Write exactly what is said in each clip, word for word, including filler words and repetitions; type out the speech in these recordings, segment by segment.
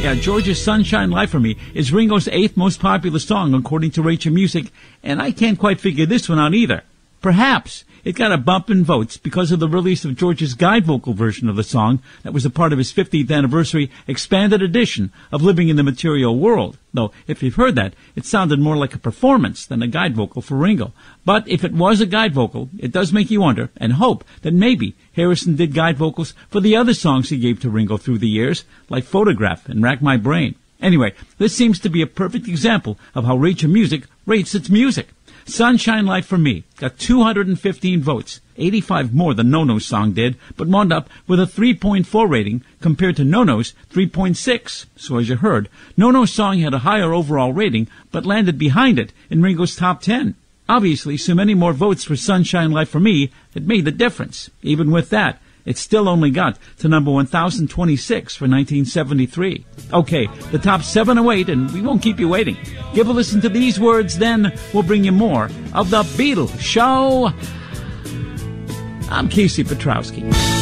Yeah, George's Sunshine Life for Me is Ringo's eighth most popular song according to Rachel Music, and I can't quite figure this one out either. Perhaps it got a bump in votes because of the release of George's guide vocal version of the song that was a part of his fiftieth anniversary expanded edition of Living in the Material World. Though, if you've heard that, it sounded more like a performance than a guide vocal for Ringo. But if it was a guide vocal, it does make you wonder and hope that maybe Harrison did guide vocals for the other songs he gave to Ringo through the years, like Photograph and Rack My Brain. Anyway, this seems to be a perfect example of how Rachel Music rates its music. Sunshine Life for Me got two hundred fifteen votes, eighty-five more than No-No's song did, but wound up with a three point four rating compared to No-No's three point six. So as you heard, No-No's song had a higher overall rating, but landed behind it in Ringo's top ten. Obviously, so many more votes for Sunshine Life for Me that made the difference. Even with that, it still only got to number one thousand twenty-six for nineteen seventy-three. Okay, the top seven oh eight, and we won't keep you waiting. Give a listen to these words, then we'll bring you more of The Beatles Show. I'm Casey Petrowski.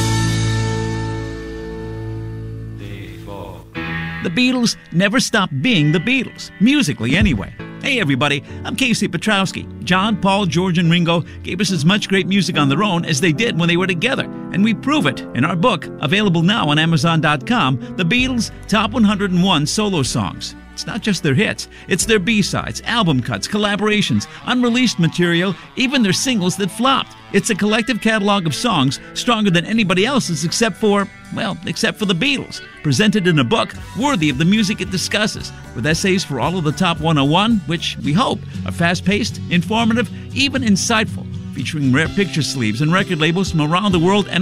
The Beatles never stopped being the Beatles, musically anyway. Hey everybody, I'm Casey Petrowski. John, Paul, George, and Ringo gave us as much great music on their own as they did when they were together. And we prove it in our book, available now on Amazon dot com, The Beatles' Top one hundred one Solo Songs. It's not just their hits, it's their B-sides, album cuts, collaborations, unreleased material, even their singles that flopped. It's a collective catalog of songs stronger than anybody else's except for, well, except for the Beatles, presented in a book worthy of the music it discusses, with essays for all of the top one oh one, which we hope are fast-paced, informative, even insightful, featuring rare picture sleeves and record labels from around the world and